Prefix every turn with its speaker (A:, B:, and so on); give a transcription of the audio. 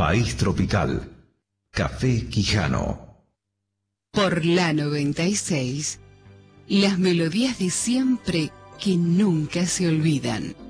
A: País Tropical. Café Quijano.
B: Por la 96, las melodías de siempre que nunca se olvidan.